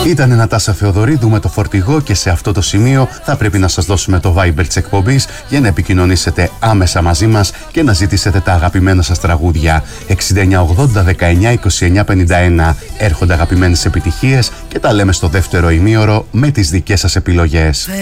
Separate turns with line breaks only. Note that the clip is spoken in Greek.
Ήταν ένα Τάσα Θεοδωρίδου με το φορτηγό και σε αυτό το σημείο θα πρέπει να σας δώσουμε το Viber της εκπομπής για να επικοινωνήσετε άμεσα μαζί μας και να ζητήσετε τα αγαπημένα σας τραγούδια. 6980 19 29 51. Έρχονται αγαπημένες επιτυχίες και τα λέμε στο δεύτερο ημίωρο με τις δικές σας επιλογές.